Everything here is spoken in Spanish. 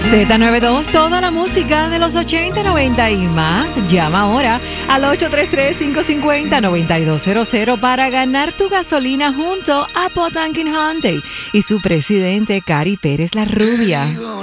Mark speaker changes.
Speaker 1: Z92, toda la música de los 80, 90 y más. Llama ahora al 833-550-9200 para ganar tu gasolina junto a Potankin Hyundai y su presidente Cari Pérez la Rubia.